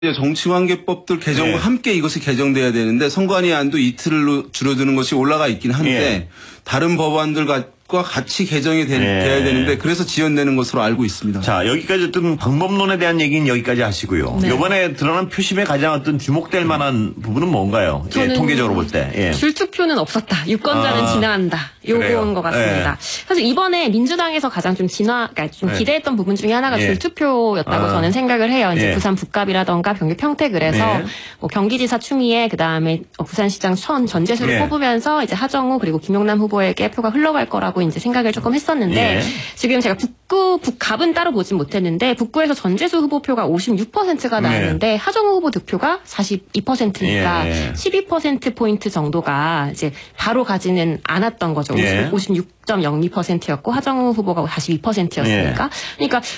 정치관계법들 개정과 함께 이것이 개정돼야 되는데 선관위안도 이틀로 줄어드는 것이 올라가 있긴 한데 다른 법안들과 같이 개정이 돼야 되는데 그래서 지연되는 것으로 알고 있습니다. 자, 여기까지 어떤 방법론에 대한 얘기는 여기까지 하시고요. 이번에 드러난 표심에 가장 어떤 주목될 만한 부분은 뭔가요? 통계적으로 볼 때. 줄투표는 없었다. 유권자는 지나간다. 요거인 것 같습니다. 사실 이번에 민주당에서 가장 좀 그러니까 좀 기대했던 부분 중에 하나가 줄투표였다고 저는 생각을 해요. 이제 부산 북갑이라던가 경기 평택을 해서 뭐 경기지사 추미애 그다음에 부산시장 전재수를 뽑으면서 이제 하정우 그리고 김용남 후보에게 표가 흘러갈 거라고 이제 생각을 조금 했었는데 지금 제가 북갑은 따로 보진 못했는데 북구에서 전재수 후보표가 56%가 나왔는데 하정우 후보 득표가 42%니까 12%포인트 정도가 이제 바로 가지는 않았던 거죠. 56.02%였고 하정우 후보가 42%였으니까. 그러니까 요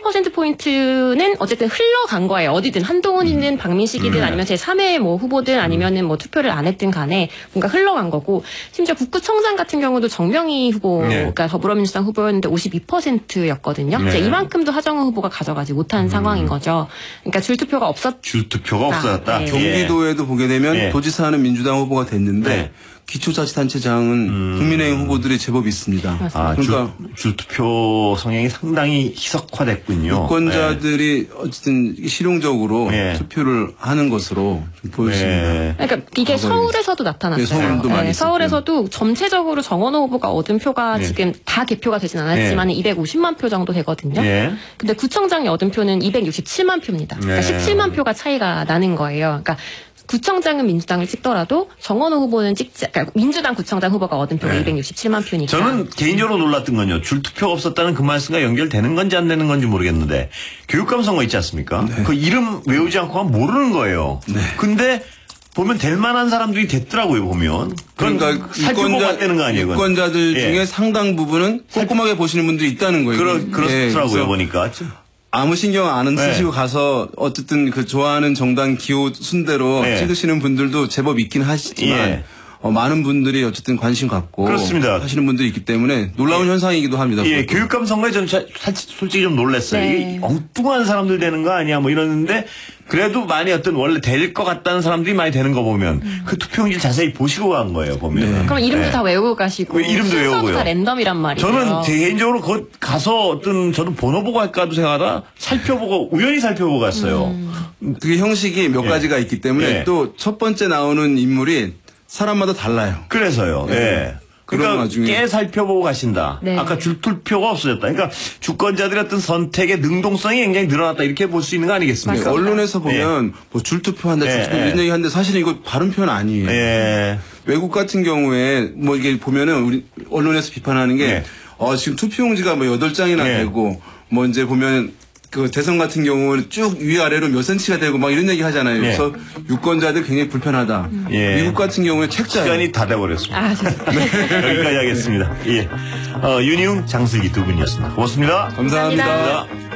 12%포인트는 어쨌든 흘러간 거예요. 어디든 한동훈이든 박민식이든 아니면 제3의 뭐 후보든 아니면은 뭐 투표를 안 했든 간에 뭔가 흘러간 거고 심지어 북구청장 같은 경우도 정명희 후보가 더불어민주당 후보였는데 52%였거든요. 이제 이만큼도 하정우 후보가 가져가지 못한 상황인 거죠. 그러니까 줄투표가 없었다. 경기도에도 보게 되면 도지사는 민주당 후보가 됐는데 기초자치단체장은 국민의힘 후보들이 제법 있습니다. 그러니까 줄투표 성향이 상당히 희석화됐군요. 유권자들이 어쨌든 실용적으로 투표를 하는 것으로 좀 보였습니다. 그러니까 이게 서울에서도 나타났어요. 서울도 많이 서울에서도 전체적으로 정원호 후보가 얻은 표가 지금 다 개표가 되진 않았지만 250만 표 정도 되거든요. 근데 구청장이 얻은 표는 267만 표입니다. 그러니까 17만 표가 차이가 나는 거예요. 그러니까 구청장은 민주당을 찍더라도 정원호 후보는 그러니까 민주당 구청장 후보가 얻은 표가 267만 표니까. 저는 개인적으로 놀랐던 건요. 줄투표가 없었다는 그 말씀과 연결되는 건지 안 되는 건지 모르겠는데 교육감 선거 있지 않습니까? 그 이름 외우지 않고 하면 모르는 거예요. 근데 보면 될 만한 사람들이 됐더라고요, 보면. 그러니까 살펴보고 되는 거 아니에요? 유권자들 중에 상당 부분은 꼼꼼하게 보시는 분들이 있다는 거예요. 그렇더라고요, 보니까. 아무 신경 안 쓰시고 가서 어쨌든 그 좋아하는 정당 기호 순대로 찍으시는 분들도 제법 있긴 하시지만 많은 분들이 어쨌든 관심 갖고 하시는 분들이 있기 때문에 놀라운 현상이기도 합니다. 교육감 선거에 저는 솔직히 좀 놀랐어요. 이게 엉뚱한 사람들 되는 거 아니야 뭐 이러는데 그래도 많이 원래 될 것 같다는 사람들이 많이 되는 거 보면 그 투표용지를 자세히 보시고 간 거예요, 보면. 그럼 이름도 다 외우고 가시고. 이름도 외우고요. 다 랜덤이란 말이에요. 저는 개인적으로 거 가서 저도 번호 보고 할까도 생각하다 우연히 살펴보고 갔어요. 그게 형식이 몇 가지가 있기 때문에 또 첫 번째 나오는 인물이 사람마다 달라요. 그래서요. 그러니까 꽤 살펴보고 가신다. 아까 줄투표가 없어졌다. 그러니까 주권자들의 어떤 선택의 능동성이 굉장히 늘어났다. 이렇게 볼 수 있는 거 아니겠습니까? 언론에서 보면 뭐 줄투표한다, 줄투표 이런 얘기 하는데 사실은 이거 바른 표현 아니에요. 외국 같은 경우에 뭐 이게 보면은 우리 언론에서 비판하는 게 지금 투표용지가 뭐 8장이나 되고 뭐 이제 보면 그 대선 같은 경우는 쭉 위아래로 몇 센치가 되고 막 이런 얘기 하잖아요. 그래서 유권자들 굉장히 불편하다. 미국 같은 경우에 책자예요. 시간이 다 돼버렸습니다. 여기까지 하겠습니다. 윤희웅, 장슬기 두 분이었습니다. 고맙습니다. 감사합니다.